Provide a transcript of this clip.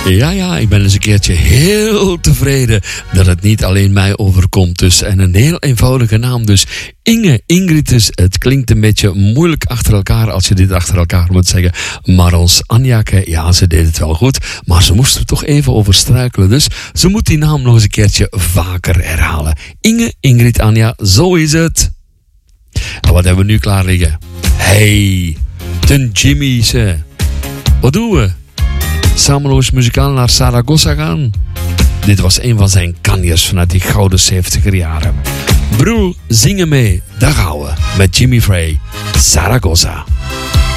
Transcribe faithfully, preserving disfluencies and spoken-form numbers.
Ja, ja, ik ben eens een keertje heel tevreden dat het niet alleen mij overkomt. Dus, en een heel eenvoudige naam dus. Inge, Ingrid, dus het klinkt een beetje moeilijk achter elkaar als je dit achter elkaar moet zeggen. Maar ons Anjake, ja, ze deed het wel goed. Maar ze moest er toch even over struikelen. Dus ze moet die naam nog eens een keertje vaker herhalen. Inge, Ingrid, Anja, zo is het. En wat hebben we nu klaar liggen? Hey, ten Jimmy's. Hè. Wat doen we? Samen nog eens muzikaal naar Zaragoza gaan. Dit was een van zijn kanjers vanuit die gouden zeventiger jaren. Broer, zingen mee, daar gaan we. Met Jimmy Frey, Zaragoza.